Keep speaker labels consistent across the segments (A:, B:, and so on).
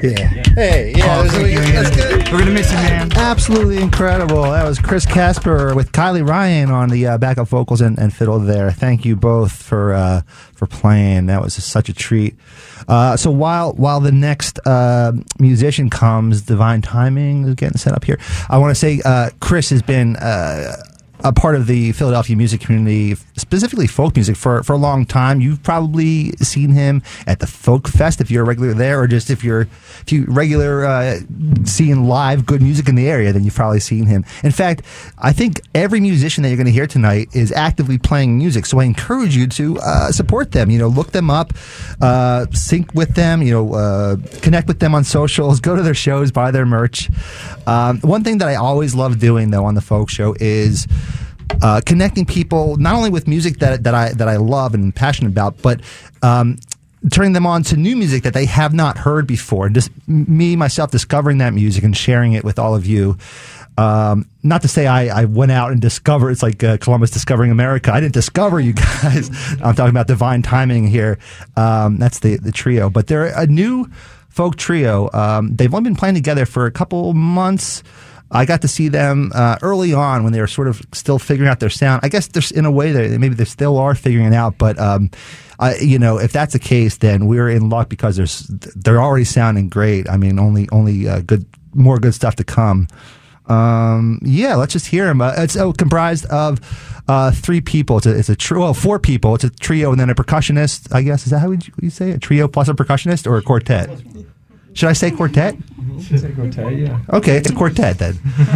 A: Yeah. Hey, yeah, that's good.
B: We're gonna miss you, man.
A: Absolutely incredible. That was Chris Casper with Kylie Ryan on the backup vocals and fiddle there. Thank you both for playing. That was such a treat. So while the next musician comes, Divine Timing is getting set up here. I want to say Chris has been a part of the Philadelphia music community, specifically folk music, for a long time. You've probably seen him at the Folk Fest if you're a regular there, or just if you regular seeing live good music in the area, then you've probably seen him. In fact, I think every musician that you're going to hear tonight is actively playing music, so I encourage you to support them. Look them up, sync with them, connect with them on socials, go to their shows, buy their merch. One thing that I always love doing, though, on the Folk Show is connecting people not only with music that I love and am passionate about, but turning them on to new music that they have not heard before. Just me, myself, discovering that music and sharing it with all of you. Not to say I went out and discovered, it's like Columbus discovering America. I didn't discover you guys. I'm talking about Divine Timing here. That's the trio. But they're a new folk trio. They've only been playing together for a couple months. I got to see them early on when they were sort of still figuring out their sound. I guess there's, in a way, maybe they still are figuring it out. But if that's the case, then we're in luck because they're already sounding great. I mean, only more good stuff to come. Let's just hear them. It's comprised of 3 people. It's a trio. Well, 4 people. It's a trio and then a percussionist. I guess, is that how you say it? A trio plus a percussionist or a quartet? Should I say quartet?
B: Say quartet, yeah.
A: Okay, it's a quartet then.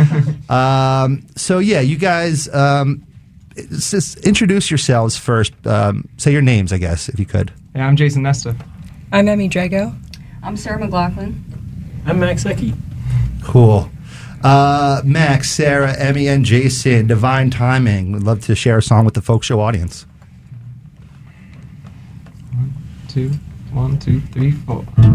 A: You guys, just introduce yourselves first. Say your names, I guess, if you could.
B: Yeah, I'm Jason Nesta.
C: I'm Emmy Drago.
D: I'm Sarah McLaughlin.
E: I'm Max Ecke.
A: Cool. Max, Sarah, Emmy, and Jason, Divine Timing. We'd love to share a song with the Folk Show audience.
B: 1, 2, 3, 4.